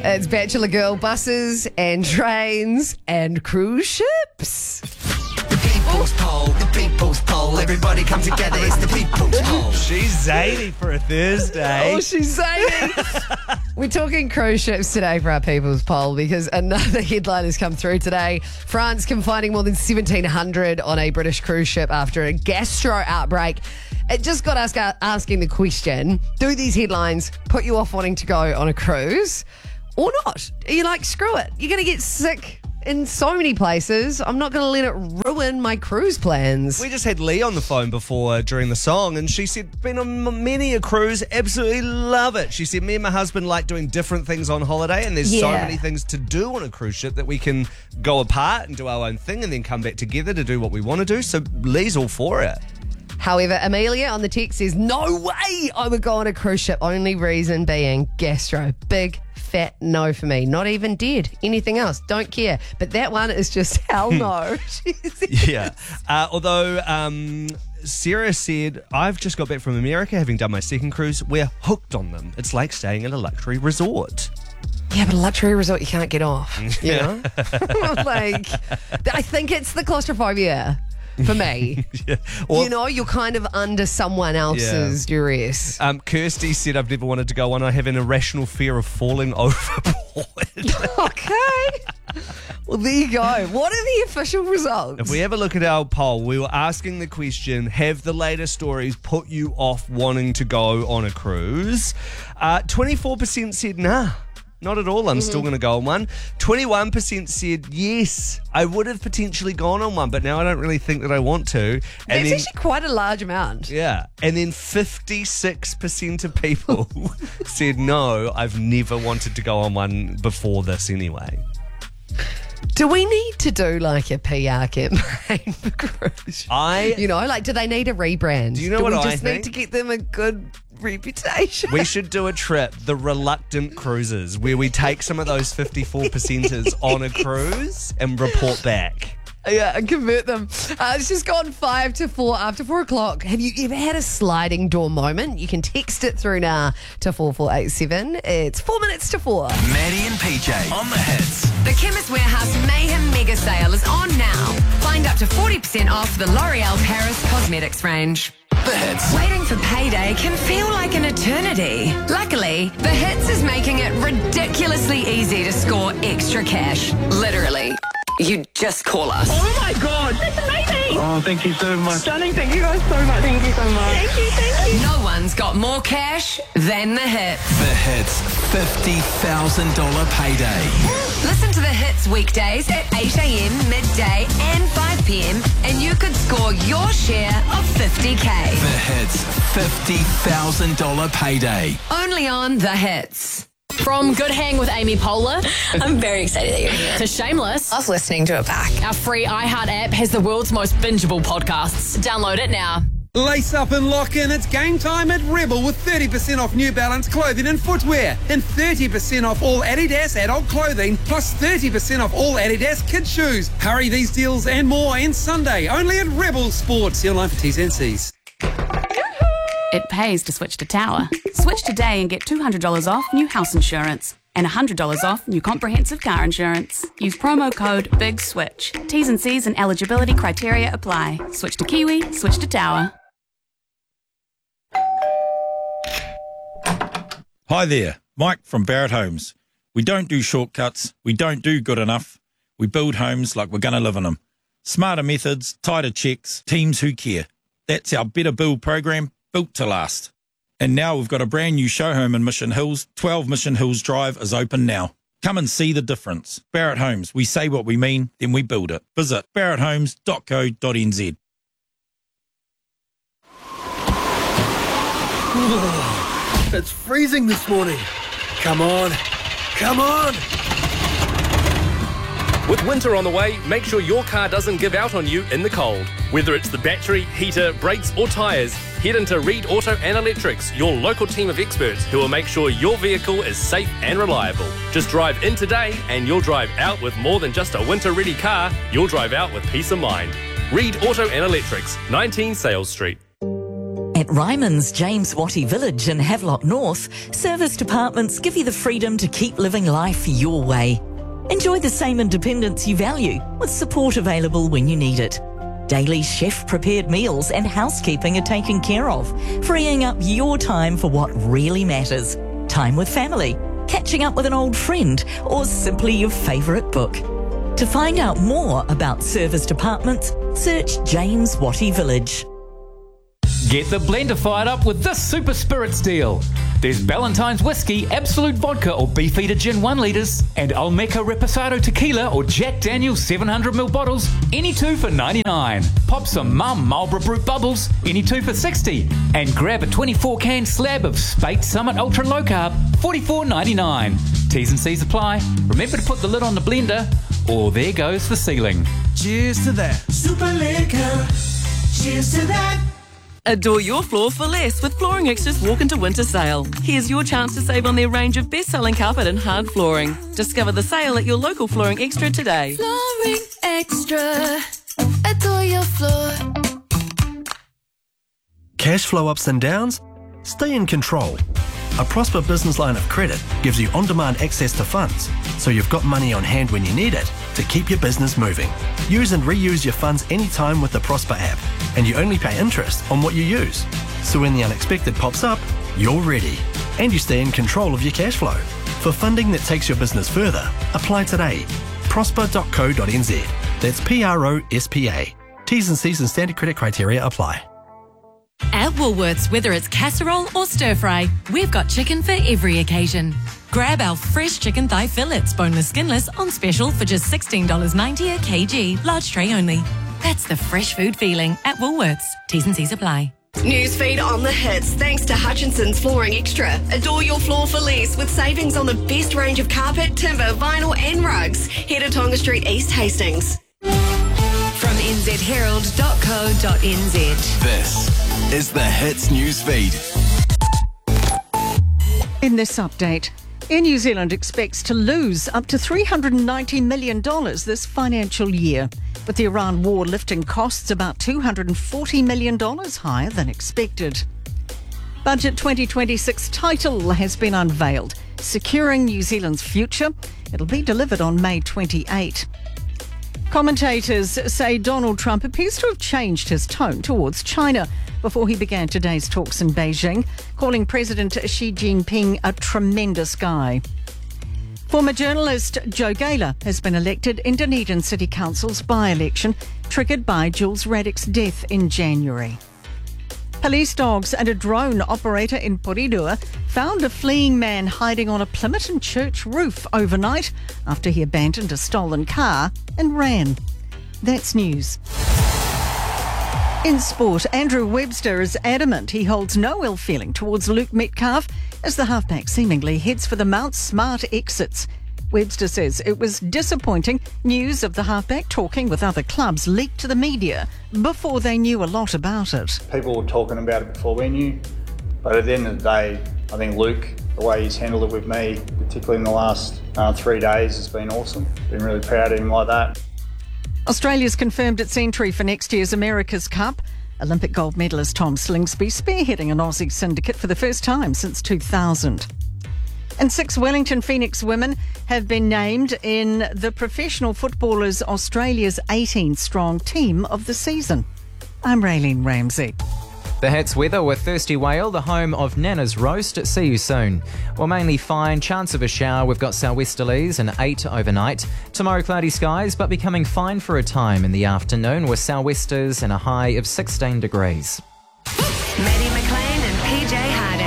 It's Bachelor Girl buses and trains and cruise ships. The people's poll, everybody come together, it's the people's poll. She's zany for a Thursday. Oh, she's zany. We're talking cruise ships today for our people's poll because another headline has come through today. France confining more than 1,700 on a British cruise ship after a gastro outbreak. It just got us asking the question, do these headlines put you off wanting to go on a cruise or not? Are you like, screw it, you're going to get sick in so many places. I'm not going to let it ruin my cruise plans. We just had Lee on the phone before during the song, and she said, been on many a cruise, absolutely love it. She said, me and my husband like doing different things on holiday, and there's so many things to do on a cruise ship that we can go apart and do our own thing and then come back together to do what we want to do. So Lee's all for it. However, Amelia on the text says, no way I would go on a cruise ship. Only reason being gastro. Big fat no for me. Not even dead. Anything else, don't care. But that one is just hell no. Yeah. Although Sarah said, I've just got back from America having done my second cruise. We're hooked on them. It's like staying at a luxury resort. Yeah, but a luxury resort you can't get off, you know? Like, I think it's the claustrophobia. For me, well, you know, you're kind of under someone else's duress. Kirsty said, I've never wanted to go on. I have an irrational fear of falling overboard. Okay. Well, there you go. What are the official results? If we have a look at our poll, we were asking the question, have the latest stories put you off wanting to go on a cruise? 24% said nah. Not at all. I'm still going to go on one. 21% said, yes, I would have potentially gone on one, but now I don't really think that I want to. And That's actually quite a large amount. Yeah. And then 56% of people said, no, I've never wanted to go on one before this anyway. Do we need to do like a PR campaign for cruise? You know, like, do they need a rebrand? Do you know what I think? We just need to get them a good reputation. We should do a trip, the Reluctant Cruises, where we take some of those 54%ers on a cruise and report back. Yeah, and convert them. It's just gone 5 to 4 after 4 o'clock. Have you ever had a sliding door moment? You can text it through now to 4487. It's 4 minutes to 4. Maddie and PJ on the hits. The Chemist Warehouse Mayhem Mega Sale is on now. Find up to 40% off the L'Oreal Paris Cosmetics range. The hits. Waiting for payday can feel like an eternity. Luckily, The Hits is making it ridiculously easy to score extra cash. Literally. You just call us. Oh my God, that's amazing! Oh, thank you so much. Stunning, thank you guys so much. Thank you so much. Thank you. No one's got more cash than The Hits. The hits, $50,000 payday. Listen to The Hits weekdays at 8 a.m, midday and 5 p.m. and you could score your share of $50K. The hits, $50,000 payday. Only on The Hits. From Good Hang with Amy Poehler I'm very excited that you're here. to Shameless, Love listening to it back. our free iHeart app has the world's most bingeable podcasts. Download it now. Lace up and lock in. It's game time at Rebel with 30% off New Balance clothing and footwear and 30% off all Adidas adult clothing plus 30% off all Adidas kids shoes. Hurry, these deals and more ends Sunday only at Rebel Sports. See online for T's and C's. It pays to switch to Tower. Switch today and get $200 off new house insurance and $100 off new comprehensive car insurance. Use promo code BIGSWITCH. T's and C's and eligibility criteria apply. Switch to Kiwi, switch to Tower. Hi there, Mike from Barrett Homes. We don't do shortcuts. We don't do good enough. We build homes like we're going to live in them. Smarter methods, tighter checks, teams who care. That's our Better Build program, built to last. And now we've got a brand new show home in Mission Hills. 12 Mission Hills Drive is open now. Come and see the difference. Barrett Homes, we say what we mean, then we build it. Visit barretthomes.co.nz. It's freezing this morning. Come on. Come on. With winter on the way, make sure your car doesn't give out on you in the cold. Whether it's the battery, heater, brakes or tyres, head into Reed Auto and Electrics, your local team of experts who will make sure your vehicle is safe and reliable. Just drive in today and you'll drive out with more than just a winter-ready car. You'll drive out with peace of mind. Reed Auto and Electrics, 19 Sales Street. At Ryman's James Wattie Village in Havelock North, serviced apartments give you the freedom to keep living life your way. Enjoy the same independence you value, with support available when you need it. Daily chef-prepared meals and housekeeping are taken care of, freeing up your time for what really matters. Time with family, catching up with an old friend, or simply your favourite book. To find out more about serviced apartments, search James Wattie Village. Get the blender fired up with this Super Spirits deal. There's Ballantine's Whiskey, Absolute Vodka or Beefeater Gin 1 litres, and Olmeca Reposado Tequila or Jack Daniel's 700ml bottles, any two for $99. Pop some Mum Marlborough Brut Bubbles, any two for $60. And grab a 24-can slab of Spate Summit Ultra Low Carb, $44.99. T's and C's apply. Remember to put the lid on the blender, or there goes the ceiling. Cheers to that. Super Liquor. Cheers to that. Adore your floor for less with Flooring Extra's Walk into Winter sale. Here's your chance to save on their range of best-selling carpet and hard flooring. Discover the sale at your local Flooring Extra today. Flooring Extra. Adore your floor. Cash flow ups and downs? Stay in control. A Prosper business line of credit gives you on-demand access to funds, so you've got money on hand when you need it to keep your business moving. Use and reuse your funds anytime with the Prosper app, and you only pay interest on what you use. So when the unexpected pops up, you're ready, and you stay in control of your cash flow. For funding that takes your business further, apply today. prosper.co.nz. That's PROSPA. T's and C's and standard credit criteria apply. At Woolworths, whether it's casserole or stir fry, we've got chicken for every occasion. Grab our fresh chicken thigh fillets, boneless, skinless, on special for just $16.90 a kg, large tray only. That's the fresh food feeling at Woolworths. T's and C's apply. Newsfeed on the hits thanks to Hutchinson's Flooring Extra. Adore your floor for less with savings on the best range of carpet, timber, vinyl and rugs. Head to Tonga Street, East Hastings. From nzherald.co.nz. This is the Hits Newsfeed. In this update, Air New Zealand expects to lose up to $390 million this financial year, with the Iran war lifting costs about $240 million higher than expected. Budget 2026 title has been unveiled, Securing New Zealand's Future. It'll be delivered on May 28. Commentators say Donald Trump appears to have changed his tone towards China before he began today's talks in Beijing, calling President Xi Jinping a tremendous guy. Former journalist Joe Gaylor has been elected in Dunedin City Council's by-election, triggered by Jules Raddick's death in January. Police dogs and a drone operator in Porirua found a fleeing man hiding on a Plympton church roof overnight after he abandoned a stolen car and ran. That's news. In sport, Andrew Webster is adamant he holds no ill feeling towards Luke Metcalf as the halfback seemingly heads for the Mount Smart exits. Webster says it was disappointing news of the halfback talking with other clubs leaked to the media before they knew a lot about it. People were talking about it before we knew, but at the end of the day, I think Luke, the way he's handled it with me, particularly in the last 3 days, has been awesome. Been really proud of him like that. Australia's confirmed its entry for next year's America's Cup. Olympic gold medalist Tom Slingsby spearheading an Aussie syndicate for the first time since 2000. And 6 Wellington Phoenix women have been named in the Professional Footballers Australia's 18-strong team of the season. I'm Raylene Ramsey. The Hits weather with Thirsty Whale, the home of Nana's Roast. See you soon. Well, mainly fine, chance of a shower. We've got sou'westerlies and 8 overnight. Tomorrow, cloudy skies, but becoming fine for a time in the afternoon with sou'westers and a high of 16 degrees. Maddie McLean and PJ Harding.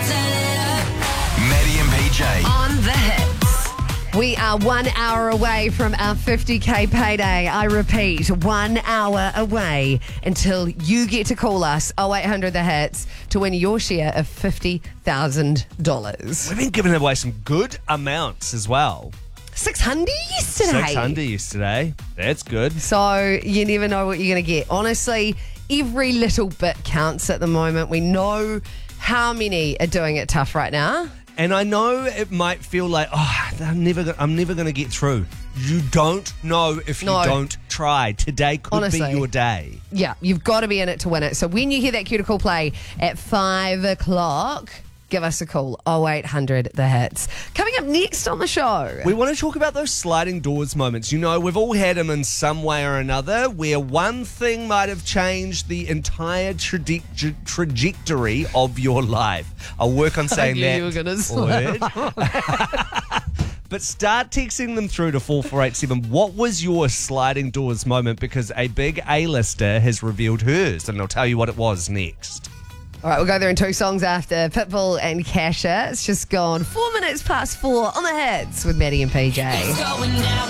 Maddie and PJ. On the Hits. We are 1 hour away from our 50k payday. I repeat, 1 hour away until you get to call us 0800 The Hits to win your share of $50,000. We've been giving away some good amounts as well. 600 yesterday. 600 yesterday. That's good. So you never know what you're going to get. Honestly, every little bit counts at the moment. We know how many are doing it tough right now. And I know it might feel like, I'm never going to get through. You don't know if you don't try. Today could Honestly. be your day. Yeah, you've got to be in it to win it. So when you hear that cue to call play at 5 o'clock, give us a call, 0800 The Hits. Coming up next on the show. We want to talk about those sliding doors moments. You know, we've all had them in some way or another where one thing might have changed the entire trajectory of your life. I'll work on saying I knew that you were gonna word. But start texting them through to 4487. What was your sliding doors moment? Because a big A-lister has revealed hers, and I'll tell you what it was next. All right, we'll go there in 2 songs after Pitbull and Kasha. It's just gone 4 minutes past 4 on the Hits with Maddie and PJ.